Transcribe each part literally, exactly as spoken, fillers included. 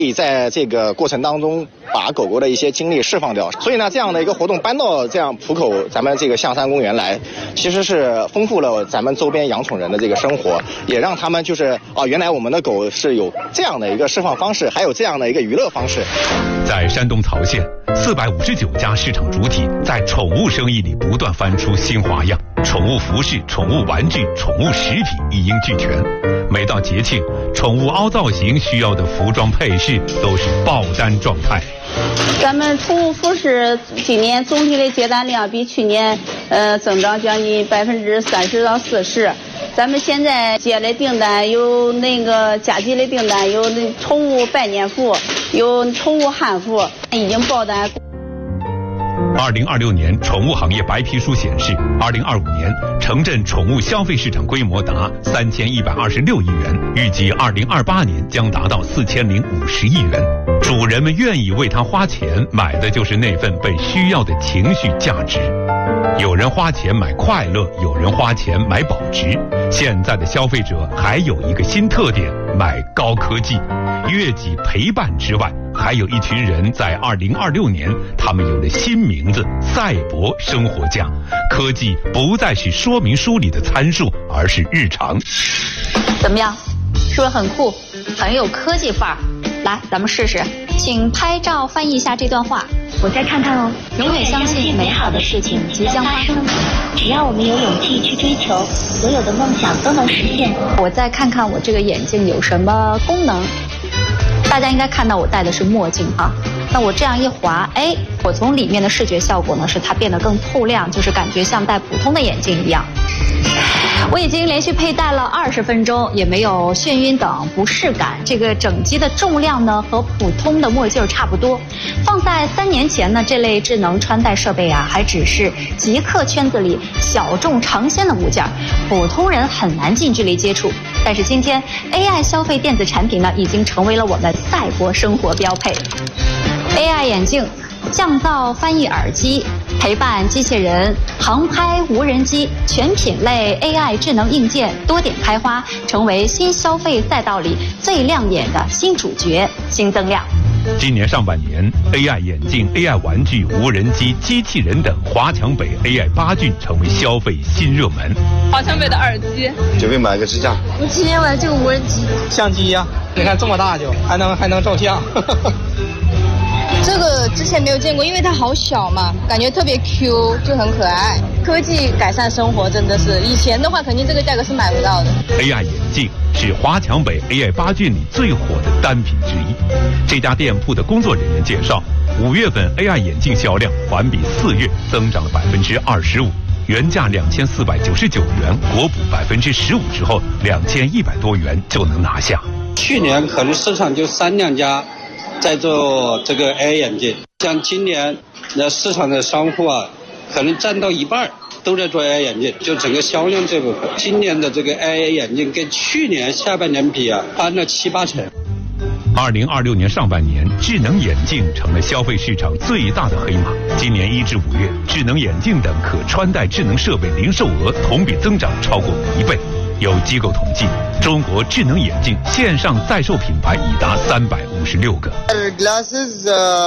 在这个过程当中把狗狗的一些精力释放掉，所以呢，这样的一个活动搬到这样浦口咱们这个象山公园来，其实是丰富了咱们周边养宠人的这个生活，也让他们就是哦，原来我们的狗是有这样的一个释放方式，还有这样的一个娱乐方式。 在山东曹县，四百五十九家市场主体在宠物生意里不断翻出新花样，宠物服饰、宠物玩具、宠物食品一应俱全。每到节庆，宠物凹造型需要的服装配饰都是爆单状态。 咱们宠物服饰今年总体的接单量比去年呃增长将近百分之三十到四十。咱们现在接的订单有那个加急的订单，有那宠物拜年服，有宠物汉服，已经爆单。 二零二六年宠物行业白皮书显示，二零二五年城镇宠物消费市场规模达三千一百二十六亿元，预计二零二八年将达到四千零五十亿元。主人们愿意为它花钱，买的就是那份被需要的情绪价值。有人花钱买快乐，有人花钱买保值。现在的消费者还有一个新特点，买高科技。悦己陪伴之外，还有一群人在二零二六年，他们有了新名字——赛博生活家。科技不再是说明书里的参数，而是日常。 怎么样？是不是很酷，很有科技范儿？来，咱们试试。请拍照翻译一下这段话。 我再看看哦。 永远相信美好的事情即将发生。 只要我们有勇气去追求，所有的梦想都能实现。 我再看看我这个眼镜有什么功能。大家应该看到我戴的是墨镜啊，那我这样一滑，哎，我从里面的视觉效果呢，是它变得更透亮，就是感觉像戴普通的眼镜一样。我已经连续佩戴了二十分钟，也没有眩晕等不适感。这个整机的重量呢，和普通的墨镜差不多。放在三年前呢，这类智能穿戴设备啊，还只是极客圈子里小众尝鲜的物件，普通人很难近距离接触。但是今天 A I 消费电子产品呢，已经成为了我们赛博生活标配。A I 眼镜、降噪翻译耳机、陪伴机器人、航拍无人机，全品类 A I 智能硬件多点开花，成为新消费赛道里最亮眼的新主角、新增量。 今年上半年 ，A I 眼镜、A I 玩具、无人机、机器人等华强北 A I 八骏成为消费新热门。 华强北的耳机， 准备买个支架。 我今天买这个无人机， 相机呀、啊，你看这么大就还能还能照相。 这个之前没有见过，因为它好小嘛，感觉特别 Q， 就很可爱。科技改善生活真的是，以前的话肯定这个价格是买不到的。 A I 眼镜是华强北 A I 八骏里最火的单品之一。这家店铺的工作人员介绍，五月份 A I 眼镜销量环比四月增长了百分之二十五，原价两千四百九十九元，国补百分之十五之后，两千一百多元就能拿下。 去年可能市场就三两家在做这个 A I 眼镜，像今年那市场的商户啊，可能占到一半都在做 A I 眼镜，就整个销量这部分，今年的这个 A I 眼镜跟去年下半年比啊，翻了七八成。 二零二六年上半年，智能眼镜成了消费市场最大的黑马。今年一至五月，智能眼镜等可穿戴智能设备零售额同比增长超过一倍。有机构统计，中国智能眼镜线上在售品牌已达三百五十六个。 Glasses,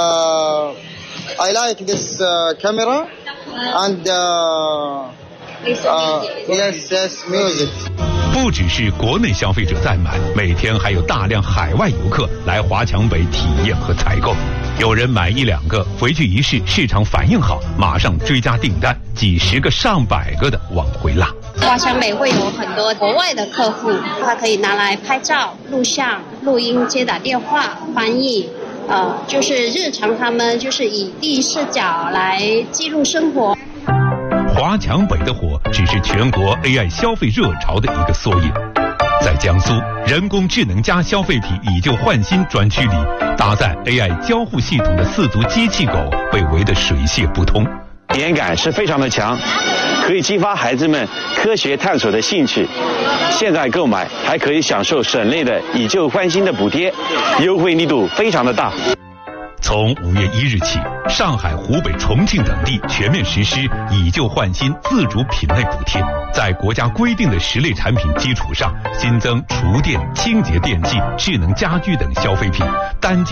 uh, I like this uh, camera and uh, uh, yes, yes, music. 不只是国内消费者在买，每天还有大量海外游客来华强北体验和采购。有人买一两个回去一试，市场反应好，马上追加订单，几十个上百个的往回拉。 华强北会有很多国外的客户，他可以拿来拍照、录像、录音、接打电话、翻译，呃，就是日常他们就是以第一视角来记录生活。 华强北的火只是全国 A I 消费热潮的一个缩影。在江苏，人工智能加消费品以旧换新专区里，搭载 A I 交互系统的四足机器狗被围得水泄不通。 体验感是非常的强，可以激发孩子们科学探索的兴趣。现在购买还可以享受省内的以旧换新的补贴，优惠力度非常的大。 从五月一日起，上海、湖北、重庆等地全面实施以旧换新自主品类补贴，在国家规定的十类产品基础上，新增厨电、清洁电器、智能家居等消费品单件